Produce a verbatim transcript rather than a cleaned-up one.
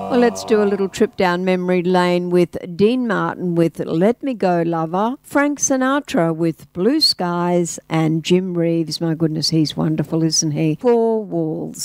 Well, let's do a little trip down memory lane with Dean Martin with Let Me Go Lover, Frank Sinatra with Blue Skies, and Jim Reeves. My goodness, he's wonderful, isn't he? Four Walls.